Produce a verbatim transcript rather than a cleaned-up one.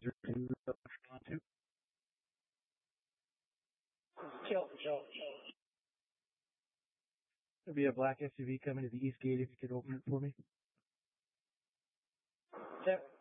advisor to uh, to. Kill, kill. There'll be a black S U V coming to the east gate if you could open it for me. Yep.